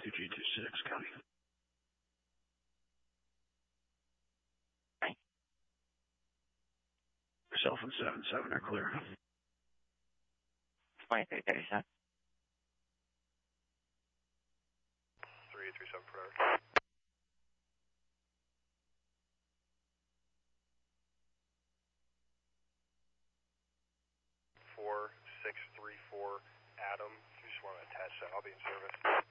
2G26, copy. Yourself and 7-7 are clear. 2337. 3837 per hour. 4634 Adam. You just want to attach that. I'll be in service.